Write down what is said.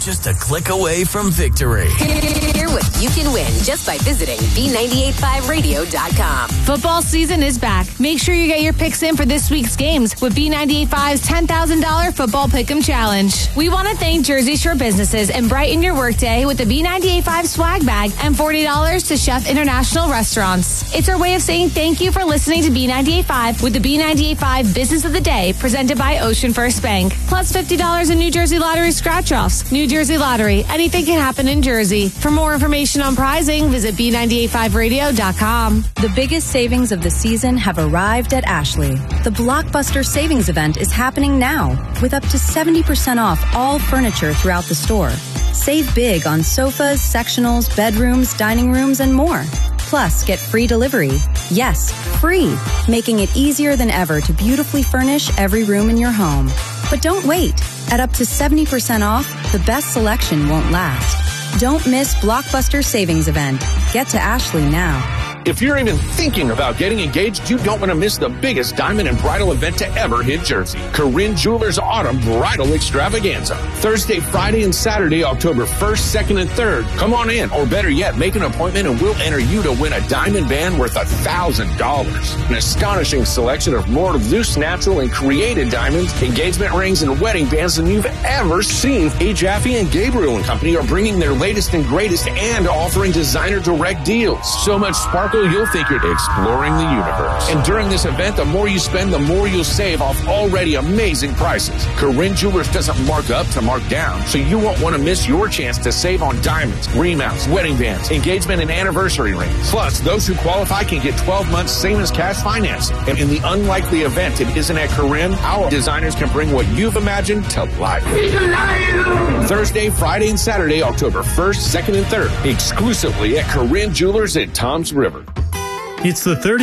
just a click away from victory. Hear what you can win just by visiting B985radio.com. Football season is back. Make sure you get your picks in for this week's games with B985's $10,000 Football Pick'em Challenge. We want to thank Jersey Shore businesses and brighten your workday with the B985 swag bag and $40 to Chef International Restaurants. It's our way of saying thank you for listening to B985 with the B985 Business of the Day presented by Ocean First Bank. Plus $50 in New Jersey Lottery scratch-offs. New Jersey Lottery. Anything can happen in Jersey. For more information on prizing, visit B985radio.com. The biggest savings of the season have arrived at Ashley. The Blockbuster Savings Event is happening now with up to 70% off all furniture throughout the store. Save big on sofas, sectionals, bedrooms, dining rooms, and more. Plus, get free delivery. Yes, free, making it easier than ever to beautifully furnish every room in your home. But don't wait. At up to 70% off, the best selection won't last. Don't miss Blockbuster Savings Event. Get to Ashley now. If you're even thinking about getting engaged, you don't want to miss the biggest diamond and bridal event to ever hit Jersey. Corinne Jewelers Autumn Bridal Extravaganza. Thursday, Friday, and Saturday, October 1st, 2nd, and 3rd. Come on in, or better yet, make an appointment and we'll enter you to win a diamond band worth $1,000. An astonishing selection of more loose, natural, and created diamonds, engagement rings, and wedding bands than you've ever seen. A. Jaffe and Gabriel & Company are bringing their latest and greatest and offering designer direct deals. So much sparkle, you'll think you're exploring the universe. And during this event, the more you spend, the more you'll save off already amazing prices. Corinne Jewelers doesn't mark up to mark down, so you won't want to miss your chance to save on diamonds, remounts, wedding bands, engagement, and anniversary rings. Plus, those who qualify can get 12 months same as cash financing. And in the unlikely event it isn't at Corinne, our designers can bring what you've imagined to life. Thursday, Friday, and Saturday, October 1st, 2nd, and 3rd, exclusively at Corinne Jewelers at Toms River. It's the 30